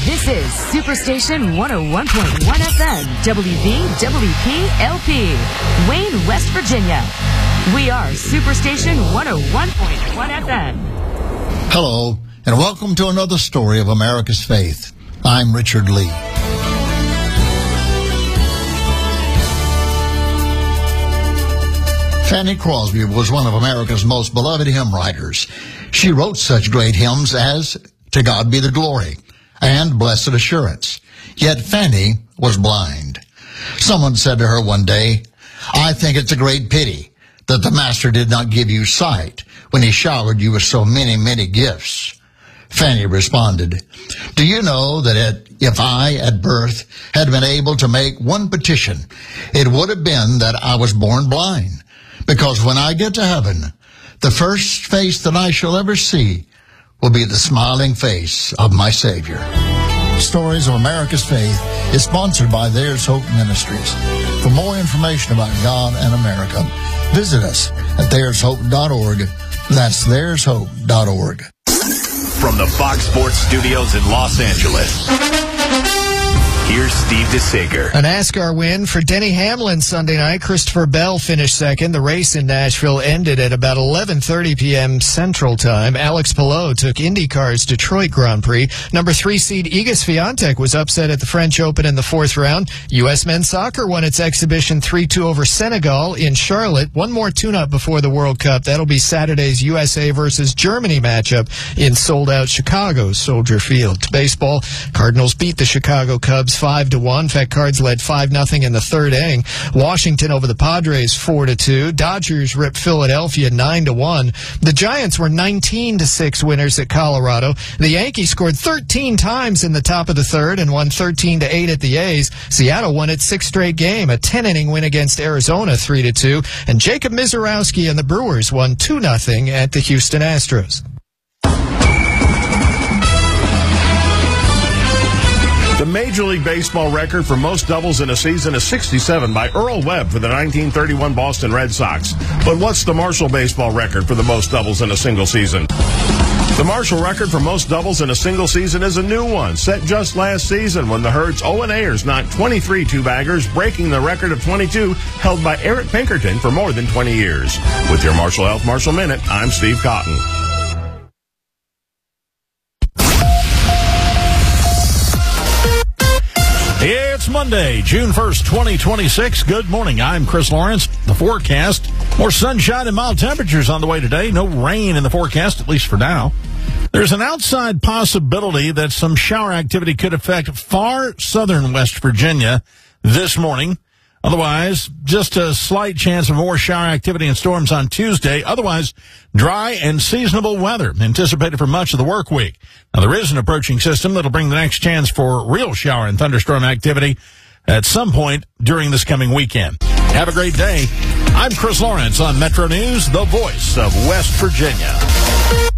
This is Superstation 101.1 FM, WVWP LP, Wayne, West Virginia. We are Superstation 101.1 FM. Hello, and welcome to another story of America's faith. I'm Richard Lee. Fanny Crosby was one of America's most beloved hymn writers. She wrote such great hymns as To God Be the Glory and Blessed Assurance. Yet Fanny was blind. Someone said to her one day, I think it's a great pity that the Master did not give you sight when he showered you with so many, many gifts. Fanny responded, Do you know that if I at birth had been able to make one petition, it would have been that I was born blind? Because when I get to heaven, the first face that I shall ever see will be the smiling face of my Savior. Stories of America's Faith is sponsored by There's Hope Ministries. For more information about God and America, visit us at there'shope.org. That's there'shope.org. From the Fox Sports Studios in Los Angeles, here's Steve DeSager. A NASCAR win for Denny Hamlin Sunday night. Christopher Bell finished second. The race in Nashville ended at about 11:30 p.m. Central Time. Alex Palou took IndyCar's Detroit Grand Prix. Number 3 seed Iga Swiatek was upset at the French Open in the fourth round. U.S. men's soccer won its exhibition 3-2 over Senegal in Charlotte. One more tune-up before the World Cup. That'll be Saturday's USA versus Germany matchup in sold-out Chicago's Soldier Field. Baseball, Cardinals beat the Chicago Cubs 5-1. In fact, Cards led 5-0 in the third inning. Washington over the Padres 4-2. Dodgers ripped Philadelphia 9-1. The Giants were 19-6 winners at Colorado. The Yankees scored 13 times in the top of the third and won 13-8 at the A's. Seattle won its sixth straight game, a 10-inning win against Arizona 3-2. And Jacob Misiorowski and the Brewers won 2-0 at the Houston Astros. The Major League Baseball record for most doubles in a season is 67 by Earl Webb for the 1931 Boston Red Sox. But what's the Marshall baseball record for the most doubles in a single season? The Marshall record for most doubles in a single season is a new one, set just last season when the Herd's Owen Ayers knocked 23 two-baggers, breaking the record of 22 held by Eric Pinkerton for more than 20 years. With your Marshall Health Marshall Minute, I'm Steve Cotton. It's Monday, June 1st, 2026. Good morning. I'm Chris Lawrence. The forecast, more sunshine and mild temperatures on the way today. No rain in the forecast, at least for now. There's an outside possibility that some shower activity could affect far southern West Virginia this morning. Otherwise, just a slight chance of more shower activity and storms on Tuesday. Otherwise, dry and seasonable weather anticipated for much of the work week. Now, there is an approaching system that'll bring the next chance for real shower and thunderstorm activity at some point during this coming weekend. Have a great day. I'm Chris Lawrence on Metro News, the voice of West Virginia.